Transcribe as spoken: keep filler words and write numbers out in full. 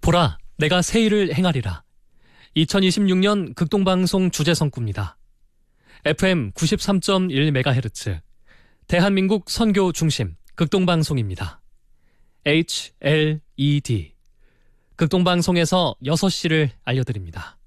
보라, 내가 새 일을 행하리라. 이천이십육 년 극동방송 주제성구입니다. 에프엠 구십삼 점 일 메가헤르츠, 대한민국 선교 중심 극동방송입니다. 에이치 엘 이 디, 극동방송에서 여섯 시를 알려드립니다.